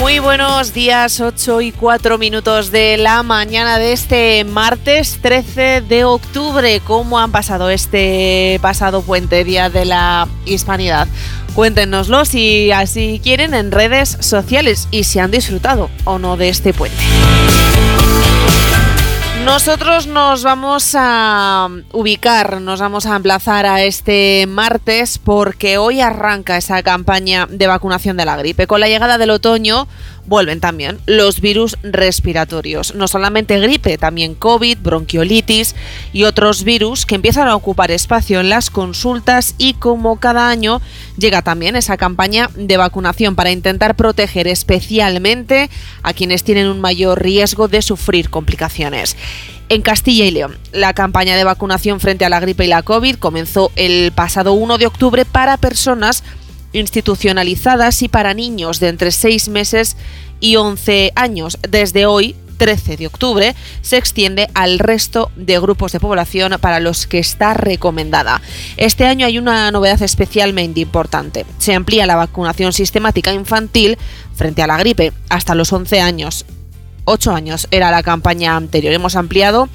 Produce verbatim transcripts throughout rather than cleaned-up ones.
Muy buenos días, ocho y cuatro minutos de la mañana de este martes trece de octubre. ¿Cómo han pasado este pasado puente, Día de la Hispanidad? Cuéntenoslo si así quieren en redes sociales y si han disfrutado o no de este puente. Nosotros nos vamos a ubicar, nos vamos a emplazar a este martes porque hoy arranca esa campaña de vacunación de la gripe. Con la llegada del otoño vuelven también los virus respiratorios, no solamente gripe, también COVID, bronquiolitis y otros virus que empiezan a ocupar espacio en las consultas, y como cada año llega también esa campaña de vacunación para intentar proteger especialmente a quienes tienen un mayor riesgo de sufrir complicaciones. En Castilla y León, la campaña de vacunación frente a la gripe y la COVID comenzó el pasado uno de octubre para personas institucionalizadas y para niños de entre seis meses y once años. Desde hoy, trece de octubre, se extiende al resto de grupos de población para los que está recomendada. Este año hay una novedad especialmente importante. Se amplía la vacunación sistemática infantil frente a la gripe hasta los once años. ocho años era la campaña anterior. Hemos ampliado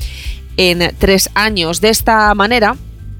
en tres años. De esta manera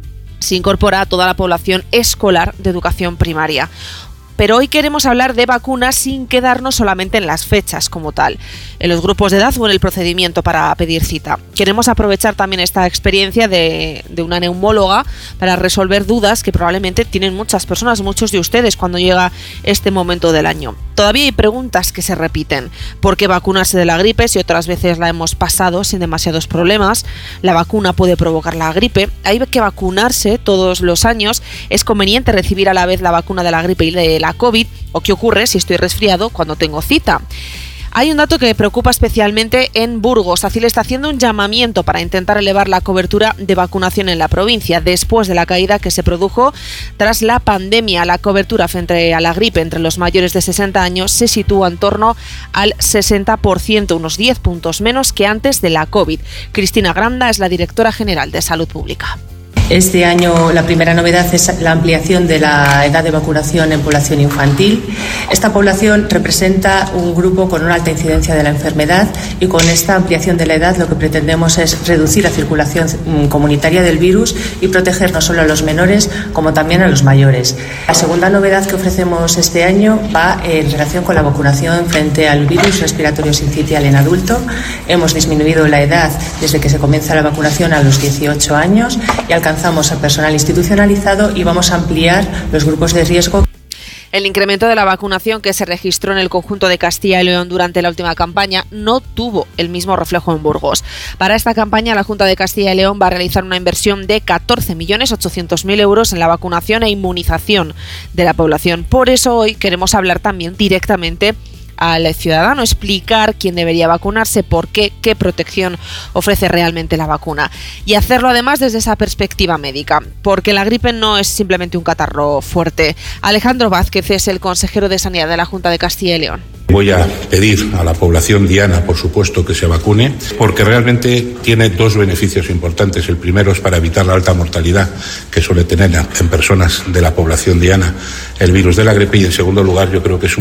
se incorpora a toda la población escolar de educación primaria. Pero hoy queremos hablar de vacunas sin quedarnos solamente en las fechas como tal, en los grupos de edad o en el procedimiento para pedir cita. Queremos aprovechar también esta experiencia de, de una neumóloga para resolver dudas que probablemente tienen muchas personas, muchos de ustedes, cuando llega este momento del año. Todavía hay preguntas que se repiten. ¿Por qué vacunarse de la gripe si otras veces la hemos pasado sin demasiados problemas? ¿La vacuna puede provocar la gripe? ¿Hay que vacunarse todos los años? ¿Es conveniente recibir a la vez la vacuna de la gripe y de la COVID? ¿O qué ocurre si estoy resfriado cuando tengo cita? Hay un dato que me preocupa especialmente en Burgos. ACIL está haciendo un llamamiento para intentar elevar la cobertura de vacunación en la provincia. Después de la caída que se produjo tras la pandemia, la cobertura frente a la gripe entre los mayores de sesenta años se sitúa en torno al sesenta por ciento, unos diez puntos menos que antes de la COVID. Cristina Granda es la directora general de Salud Pública. Este año la primera novedad es la ampliación de la edad de vacunación en población infantil. Esta población representa un grupo con una alta incidencia de la enfermedad, y con esta ampliación de la edad lo que pretendemos es reducir la circulación comunitaria del virus y proteger no solo a los menores como también a los mayores. La segunda novedad que ofrecemos este año va en relación con la vacunación frente al virus respiratorio sincitial en adulto. Hemos disminuido la edad desde que se comienza la vacunación a los dieciocho años y alcanzamos al personal institucionalizado, y vamos a ampliar los grupos de riesgo. El incremento de la vacunación que se registró en el conjunto de Castilla y León durante la última campaña no tuvo el mismo reflejo en Burgos. Para esta campaña, la Junta de Castilla y León va a realizar una inversión de catorce millones ochocientos mil euros en la vacunación e inmunización de la población. Por eso hoy queremos hablar también directamente al ciudadano, explicar quién debería vacunarse, por qué, qué protección ofrece realmente la vacuna, y hacerlo además desde esa perspectiva médica, porque la gripe no es simplemente un catarro fuerte. Alejandro Vázquez es el consejero de Sanidad de la Junta de Castilla y León. Voy a pedir a la población diana, por supuesto, que se vacune, porque realmente tiene dos beneficios importantes. El primero es para evitar la alta mortalidad que suele tener en personas de la población diana el virus de la gripe, y en segundo lugar yo creo que es un